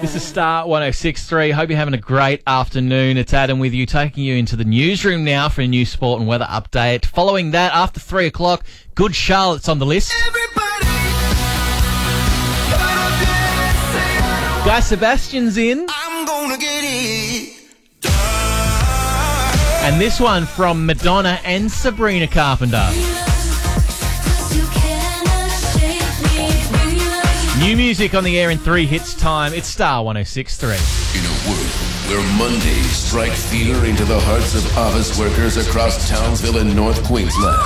This is Star 106.3. Hope you're having a great afternoon. It's Adam with you, taking you into the newsroom now for a new sport and weather update. Following that, after 3 o'clock, Good Charlotte's on the list. Guy Sebastian's in. I'm gonna get it. And this one from Madonna and Sabrina Carpenter. New music on the air in 3 hits time. It's Star 106.3. In a world where Mondays strike fear into the hearts of office workers across Townsville and North Queensland,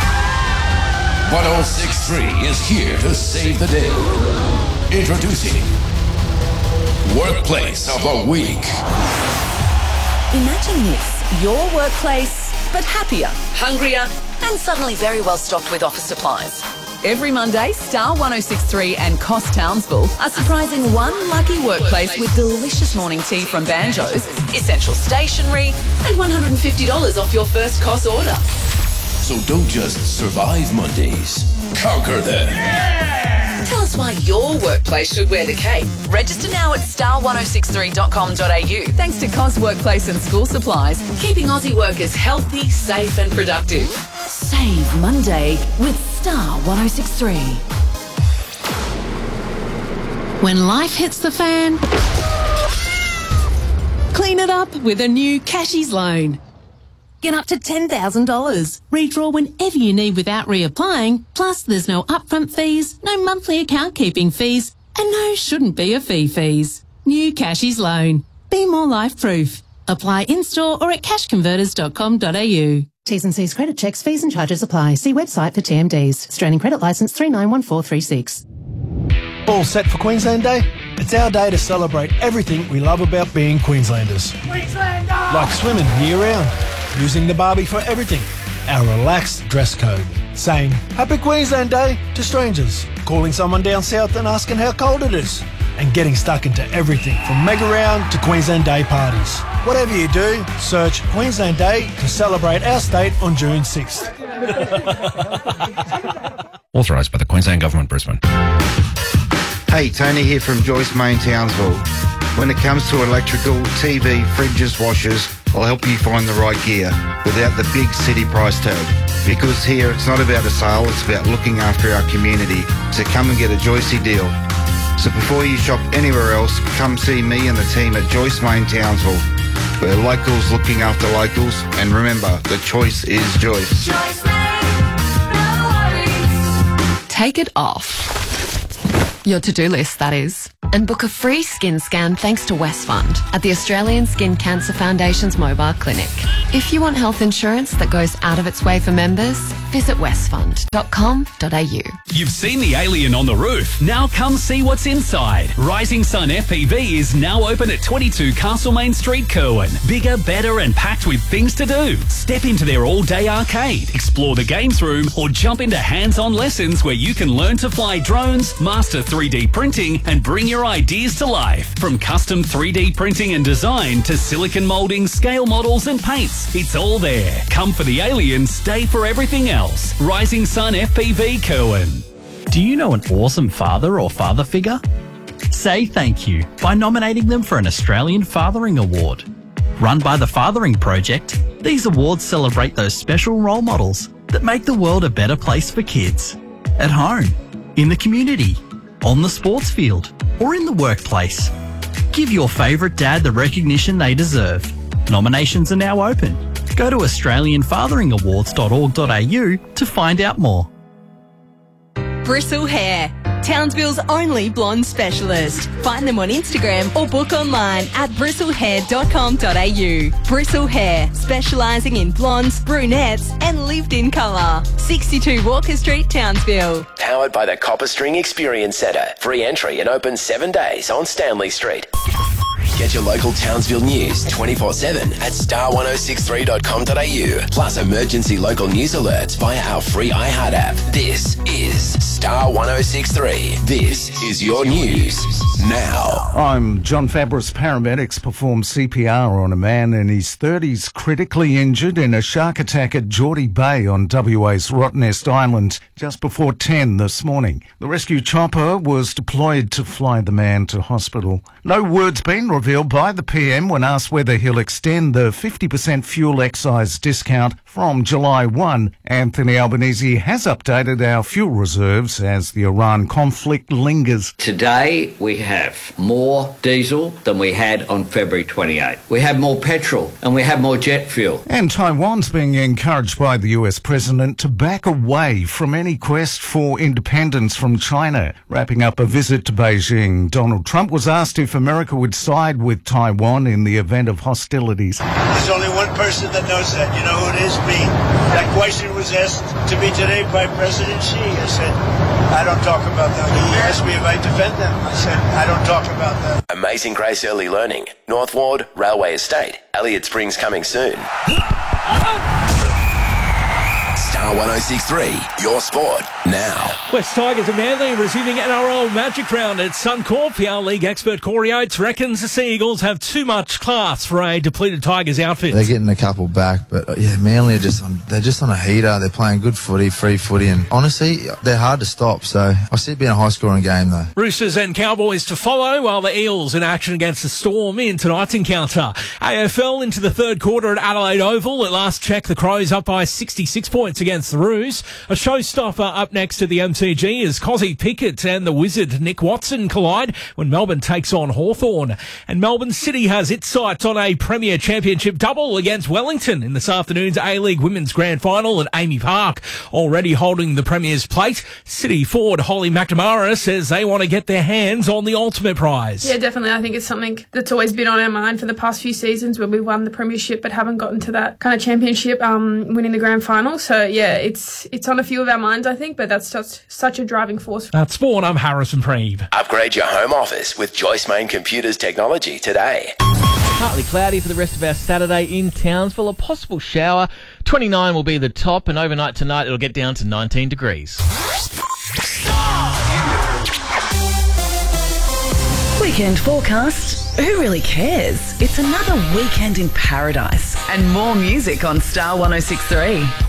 106.3 is here to save the day. Introducing Workplace of the Week. Imagine this, your workplace, but happier, hungrier, and suddenly very well stocked with office supplies. Every Monday, Star 106.3 and Cost Townsville are surprising one lucky workplace with delicious morning tea from Banjo's, essential stationery, and $150 off your first Cost order. So don't just survive Mondays, conquer them. Tell us why your workplace should wear the cape. Register now at star1063.com.au. Thanks to Cos Workplace and School Supplies, keeping Aussie workers healthy, safe and productive. Save Monday with Star 106.3. When life hits the fan, clean it up with a new Cashies loan. Get up to $10,000. Redraw whenever you need without reapplying. Plus, there's no upfront fees, no monthly account keeping fees, and no shouldn't be a fee fees. New Cashies loan. Be more life proof. Apply in-store or at cashconverters.com.au. T's and C's credit checks, fees and charges apply. See website for TMDs. Australian Credit Licence 391436. All set for Queensland Day? It's our day to celebrate everything we love about being Queenslanders. Queenslander! Like swimming year-round, using the Barbie for everything, our relaxed dress code, saying Happy Queensland Day to strangers, calling someone down south and asking how cold it is, and getting stuck into everything from Mega Round to Queensland Day parties. Whatever you do, search Queensland Day to celebrate our state on June 6th. Authorised by the Queensland Government, Brisbane. Hey, Tony here from Joyce Main Townsville. When it comes to electrical, TV, fridges, washers, I'll help you find the right gear without the big city price tag. Because here it's not about a sale, it's about looking after our community. So come and get a Joycey deal. So before you shop anywhere else, come see me and the team at Joyce Main Townsville. We're locals looking after locals, and remember, the choice is Joyce. Joyce Main, no worries. Take it off. Your to-do list, that is. And book a free skin scan thanks to Westfund at the Australian Skin Cancer Foundation's mobile clinic. If you want health insurance that goes out of its way for members, visit westfund.com.au. You've seen the alien on the roof. Now come see what's inside. Rising Sun FPV is now open at 22 Castlemaine Street, Kerwin. Bigger, better and packed with things to do. Step into their all-day arcade, explore the games room or jump into hands-on lessons where you can learn to fly drones, master 3D printing and bring your ideas to life. From custom 3D printing and design to silicon moulding, scale models and paints. It's all there. Come for the alien, stay for everything else. Rising Sun FPV Kerwin. Do you know an awesome father or father figure? Say thank you by nominating them for an Australian Fathering Award. Run by the Fathering Project, these awards celebrate those special role models that make the world a better place for kids. At home, in the community, on the sports field, or in the workplace. Give your favourite dad the recognition they deserve. Nominations are now open. Go to australianfatheringawards.org.au to find out more. Bristle Hair, Townsville's only blonde specialist. Find them on Instagram or book online at bristlehair.com.au. Bristle Hair, specialising in blondes, brunettes and lived-in colour. 62 Walker Street, Townsville. Powered by the Copper String Experience Centre. Free entry and open 7 days on Stanley Street. Get your local Townsville news 24/7 at star1063.com.au. Plus emergency local news alerts via our free iHeart app. This is Star 106.3. This is your news now. I'm John Fabris. Paramedics performed CPR on a man in his 30s critically injured in a shark attack at Geordie Bay on WA's Rottnest Island just before 10 this morning. The rescue chopper was deployed to fly the man to hospital. No word's been revealed by the PM when asked whether he'll extend the 50% fuel excise discount from July 1. Anthony Albanese has updated our fuel reserves as the Iran conflict lingers. Today we have more diesel than we had on February 28. We have more petrol and we have more jet fuel. And Taiwan's being encouraged by the US president to back away from any quest for independence from China. Wrapping up a visit to Beijing, Donald Trump was asked if America would side with Taiwan in the event of hostilities. There's only one person that knows that. You know who it is? Me. That question was asked to me today by President Xi. I said, I don't talk about that. He asked me if I defend them. I said, I don't talk about that. Amazing Grace Early Learning, North Ward, Railway Estate, Elliott Springs coming soon. Star 106.3, your sport now. West Tigers of Manly resuming NRL Magic Round at Suncorp. Our league expert Corey Oates reckons the Sea Eagles have too much class for a depleted Tigers outfit. They're getting a couple back, but yeah, Manly are just on a heater. They're playing good footy, free footy, and honestly, they're hard to stop. So I see it being a high-scoring game, though. Roosters and Cowboys to follow, while the Eels in action against the Storm in tonight's encounter. AFL into the third quarter at Adelaide Oval. At last check, the Crows up by 66 points against the Roos. A showstopper up next to the MCG as Cozzy Pickett and the Wizard Nick Watson collide when Melbourne takes on Hawthorn. And Melbourne City has its sights on a Premier Championship double against Wellington in this afternoon's A-League Women's Grand Final at Amy Park. Already holding the Premier's plate, City forward Holly McNamara says they want to get their hands on the ultimate prize. Yeah, definitely. I think it's something that's always been on our mind for the past few seasons where we've won the Premiership but haven't gotten to that kind of championship, winning the Grand Final. So, yeah, it's on a few of our minds, I think, but that's just such a driving force. That's Sport. I'm Harrison Preeve. Upgrade your home office with Joyce Main Computers technology today. Partly cloudy for the rest of our Saturday in Townsville. A possible shower. 29 will be the top, and overnight tonight it'll get down to 19 degrees. Weekend forecast. Who really cares? It's another weekend in paradise and more music on Star 106.3.